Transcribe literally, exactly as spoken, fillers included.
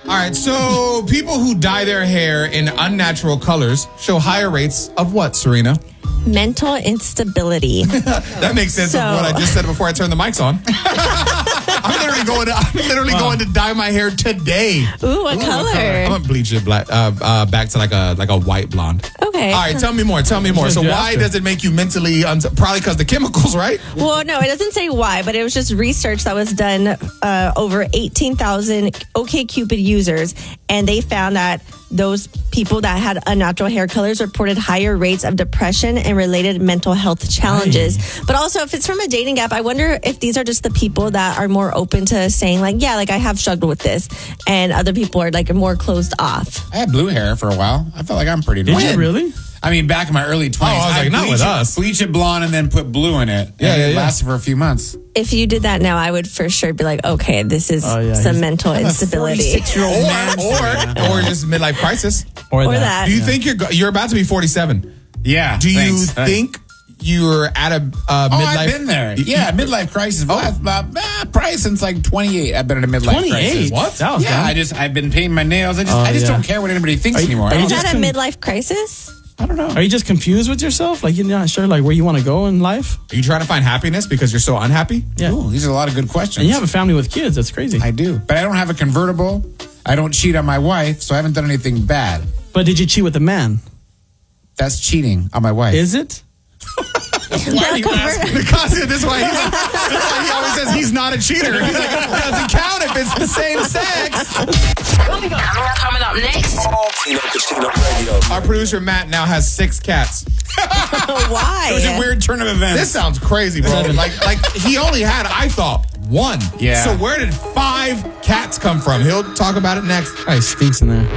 All right, so people who dye their hair in unnatural colors show higher rates of what, Serena? Mental instability. That makes sense So- of what I just said before I turned the mics on. I'm literally going to I'm literally Wow. going to dye my hair today. Ooh, what color? I'm gonna bleach it black uh, uh, back to like a like a white blonde. Okay. All right, tell me more. Tell me more. So do why after. does it make you mentally un- probably because the chemicals, right? Well, no, it doesn't say why, but it was just research that was done uh, over eighteen thousand OkCupid users, and they found that those people that had unnatural hair colors reported higher rates of depression and related mental health challenges. But also, if it's from a dating app, I wonder if these are just the people that are more open to saying, like, yeah, like I have struggled with this, and other people are like more closed off. I had blue hair for a while. I felt like I'm pretty Did normal. you really? I mean, back in my early twenties. Oh, I was like, not bleach with it, us. Bleach it blonde and then put blue in it. Yeah, and yeah, it yeah. lasted for a few months. If you did that now, I would for sure be like, okay, this is Oh, yeah, some he's- mental I'm a instability. forty-six-year-old man. Or or just midlife crisis. Or, Or that. that. Do you think you're go- you're about to be forty-seven? Yeah. Do you thanks. Thanks. think you're at a uh, Oh, midlife? I've been there. Yeah, midlife crisis. Oh. Uh, uh, probably since like twenty-eight. I've been at a midlife crisis. twenty-eight? What? That was Yeah, dumb. I just I've been painting my nails. I just Oh, I just yeah. don't care what anybody thinks Are you- anymore. are I you don't, Is just that a con- midlife crisis? I don't know. Are you just confused with yourself? Like you're not sure like where you want to go in life? Are you trying to find happiness because you're so unhappy? Yeah. Ooh, these are a lot of good questions. And you have a family with kids. That's crazy. I do, but I don't have a convertible. I don't cheat on my wife, so I haven't done anything bad. But did you cheat with a man? That's cheating on my wife. Is it? Why are you asking? Because this is why, he, this is why he always says he's not a cheater. He's like, it doesn't count if it's the same sex. Coming up, coming up next. Tino Casino Radio. Our producer Matt now has six cats. Why? It was a weird turn of events. This sounds crazy, bro. Like, like he only had, I thought, one. Yeah. So where did five cats come from? He'll talk about it next. Guy stinks in there.